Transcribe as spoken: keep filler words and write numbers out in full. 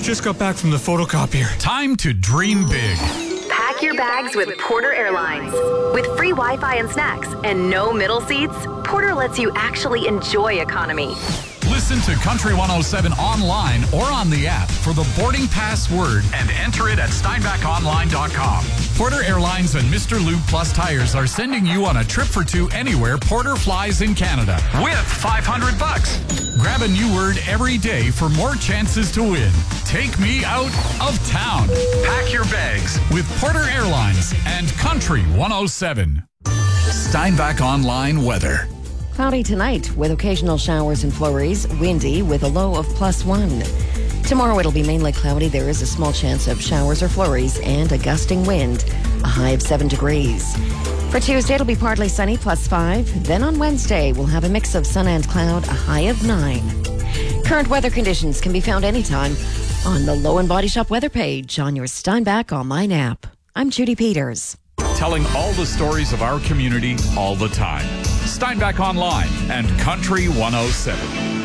Just got back from the photocopier. Time to dream big. Pack your bags with Porter Airlines. With free Wi-Fi and snacks and no middle seats, Porter lets you actually enjoy economy. Listen to Country one oh seven online or on the app for the boarding pass word and enter it at steinbach online dot com. Porter Airlines and Mister Lube Plus Tires are sending you on a trip for two anywhere Porter flies in Canada with five hundred bucks. Grab a new word every day for more chances to win. Take me out of town. Pack your bags with Porter Airlines and Country one oh seven. Steinbach Online weather. Cloudy tonight with occasional showers and flurries. Windy with a low of plus one. Tomorrow it'll be mainly cloudy. There is a small chance of showers or flurries and a gusting wind. A high of seven degrees. For Tuesday it'll be partly sunny, plus five. Then on Wednesday we'll have a mix of sun and cloud, a high of nine. Current weather conditions can be found anytime on the Low and Body Shop weather page on your Steinbach Online app. I'm Judy Peters. Telling all the stories of our community all the time. Steinbach Online and Country one oh seven.